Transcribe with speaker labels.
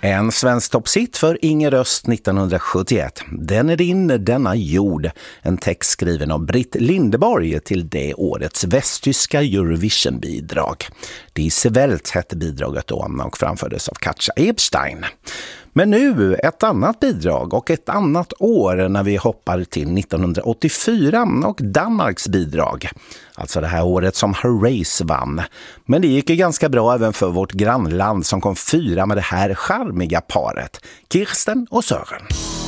Speaker 1: En svensk toppshit för Inger Öst 1971. Den är din, denna jord. En text skriven av Britt Lindeborg till det årets västtyska Eurovision-bidrag. Die Welt hette bidraget då och framfördes av Katja Ebstein. Men nu ett annat bidrag och ett annat år när vi hoppar till 1984 och Danmarks bidrag. Alltså det här året som Herreys vann. Men det gick ju ganska bra även för vårt grannland som kom 4 med det här charmiga paret, Kirsten och Søren.